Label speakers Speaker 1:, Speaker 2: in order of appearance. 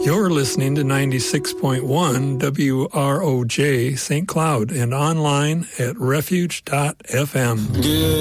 Speaker 1: You're listening to 96.1 WROJ St. Cloud and online at refuge.fm.